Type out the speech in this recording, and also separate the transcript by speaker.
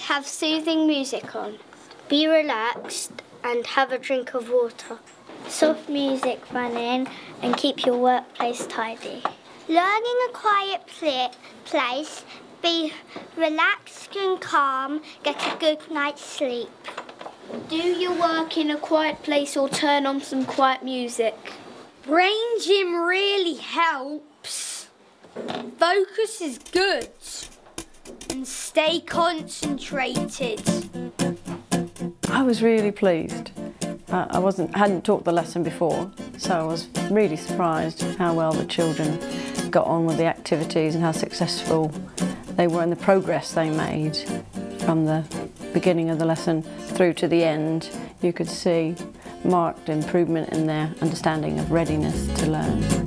Speaker 1: have soothing music on. Be relaxed and have a drink of water. Soft music running and keep your workplace tidy. Learn in a quiet place, be relaxed and calm, get a good night's sleep. Do your work in a quiet place or turn on some quiet music.
Speaker 2: Brain gym really helps. Focus is good. And stay concentrated.
Speaker 3: I was really pleased. I hadn't taught the lesson before, so I was really surprised how well the children got on with the activities and how successful they were and the progress they made from the beginning of the lesson through to the end. You could see marked improvement in their understanding of readiness to learn.